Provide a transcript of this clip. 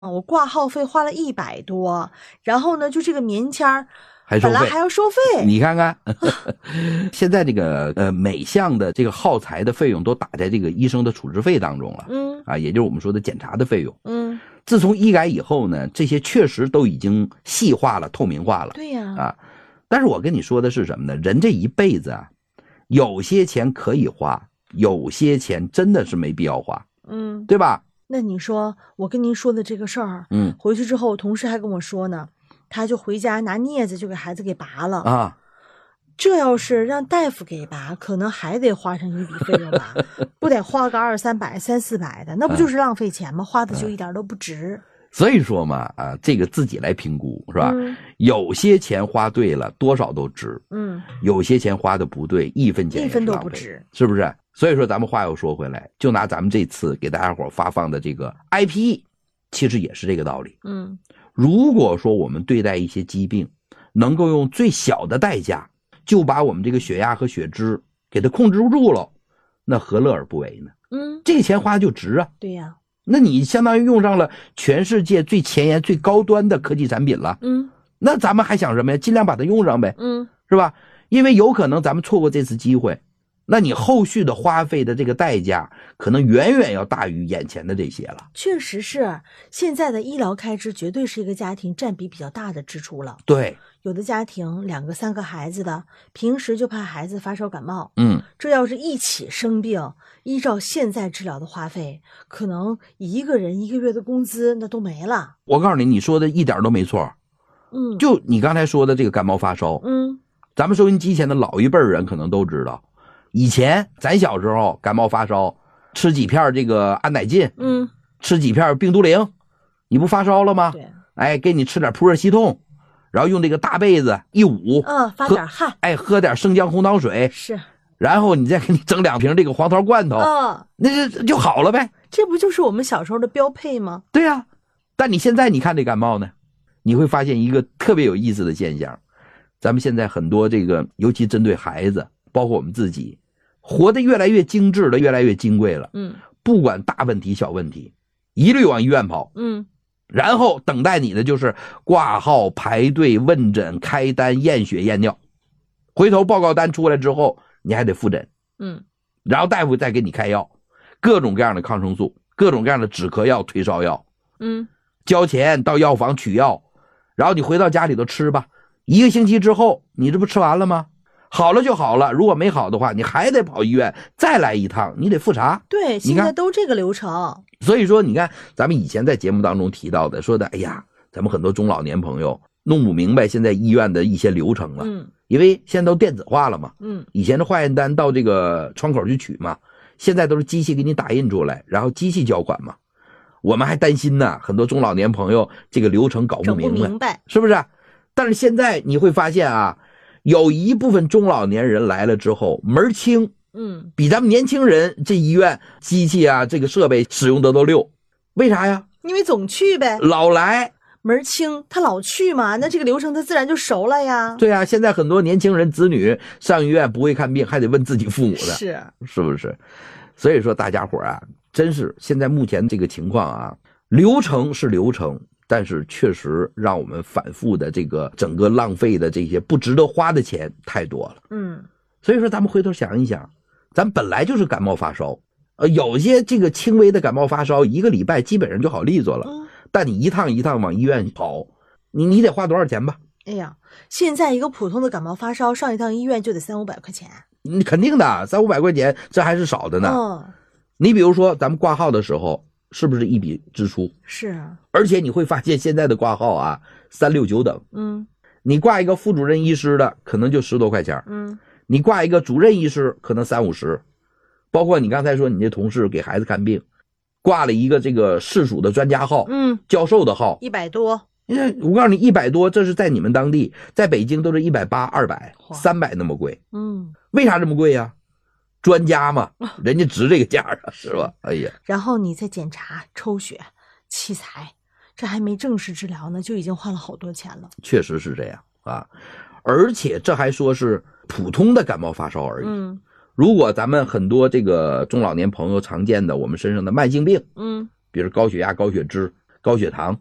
我挂号费花了100多，然后呢，就这个棉签儿， 还收费， 本来还要收费。 你看看，现在这个每项的这个耗材的费用都打在这个医生的处置费当中了，也就是我们说的检查的费用。自从医改以后呢，这些确实都已经细化了、透明化了。 对呀， 但是我跟你说的是什么呢？人这一辈子啊，有些钱可以花，有些钱真的是没必要花，对吧？ 那你说我跟您说的这个事儿，回去之后，我同事还跟我说呢，他就回家拿镊子就给孩子给拔了啊。 这要是让大夫给拔，可能还得花上一笔费用吧，不得花个200-300、300-400的，那不就是浪费钱吗？花的就一点都不值。 所以说嘛，这个自己来评估是吧？有些钱花对了，多少都值。有些钱花的不对，一分钱也是浪费， 一分都不值， 是不是？所以说咱们话又说回来，就拿咱们这次给大家伙发放的这个 IPE， 其实也是这个道理。如果说我们对待一些疾病，能够用最小的代价就把我们这个血压和血脂给它控制住了，那何乐而不为呢？这个钱花就值啊。 对呀。 那你相当于用上了全世界最前沿、最高端的科技产品了。那咱们还想什么呀？尽量把它用上呗。是吧？因为有可能咱们错过这次机会，那你后续的花费的这个代价可能远远要大于眼前的这些了。 确实是，现在的医疗开支绝对是一个家庭占比比较大的支出了。 对， 有的家庭2个3个孩子的，平时就怕孩子发烧感冒，这要是一起生病，依照现在治疗的花费，可能一个人1个月的工资那都没了。 我告诉你，你说的一点都没错。就你刚才说的这个感冒发烧，咱们收音机前的老一辈人可能都知道，以前咱小时候感冒发烧，吃几片这个安乃近，吃几片病毒灵，你不发烧了吗？ 对， 哎，给你吃点普热西痛，然后用这个大被子一捂， 发点汗， 哎，喝点生姜红糖水， 是， 然后你再给你整2瓶这个黄桃罐头，那就好了呗。 这不就是我们小时候的标配吗？ 对呀，但你现在你看这感冒呢，你会发现一个特别有意思的现象，咱们现在很多这个，尤其针对孩子，包括我们自己，活得越来越精致了，越来越金贵了。不管大问题小问题，一律往医院跑。然后等待你的就是挂号、排队、问诊、开单、验血、验尿，回头报告单出来之后，你还得复诊。然后大夫再给你开药，各种各样的抗生素，各种各样的止咳药、退烧药。交钱到药房取药，然后你回到家里头吃吧。1个星期之后，你这不吃完了吗？好了就好了，如果没好的话，你还得跑医院再来一趟，你得复查。 对，现在都这个流程。 所以说你看咱们以前在节目当中提到的，说的哎呀，咱们很多中老年朋友弄不明白现在医院的一些流程了。因为现在都电子化了嘛。以前的化验单到这个窗口去取嘛，现在都是机器给你打印出来，然后机器交款嘛。我们还担心呢，很多中老年朋友这个流程搞不明白，是不是？但是现在你会发现啊，有一部分中老年人来了之后门清，比咱们年轻人这医院机器啊这个设备使用的都溜。为啥呀？ 因为总去呗， 老来门清，他老去嘛，那这个流程他自然就熟了呀。 对啊，现在很多年轻人子女上医院不会看病，还得问自己父母的，是不是？所以说大家伙啊，真是现在目前这个情况啊，流程是流程，但是确实让我们反复的这个整个浪费的这些不值得花的钱太多了。所以说咱们回头想一想，咱本来就是感冒发烧，有些这个轻微的感冒发烧1个礼拜基本上就好利索了，但你一趟一趟往医院跑，你得花多少钱吧？ 哎呀，现在一个普通的感冒发烧上一趟医院就得300-500块钱。 你肯定的，300-500块钱这还是少的呢。你比如说咱们挂号的时候是不是一笔支出？ 是啊。而且你会发现现在的挂号啊369等。你挂一个副主任医师的可能就10多块钱。你挂一个主任医师可能30-50。包括你刚才说你这同事给孩子看病，挂了一个这个市属的专家号，教授的号 ，100多。 我告诉你100多，这是在你们当地，在北京都是180、200、300那么贵。为啥这么贵呀？专家嘛，人家值这个价啊，是吧？哎呀， 然后你再检查、抽血、器材，这还没正式治疗呢，就已经花了好多钱了。 确实是这样啊，而且这还说是普通的感冒发烧而已。如果咱们很多这个中老年朋友常见的我们身上的慢性病，比如高血压、高血脂， 高血糖